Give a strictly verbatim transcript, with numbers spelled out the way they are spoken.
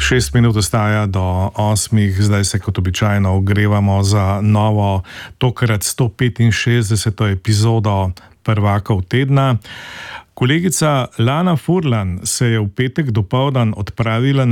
Šest minut ostaja do osmih, zdaj se kot običajno ogrevamo za novo, tokrat sto petinšestdeseto epizodo Prvakov tedna. Kolegica Lana Furlan se je v petek dopoldan odpravila na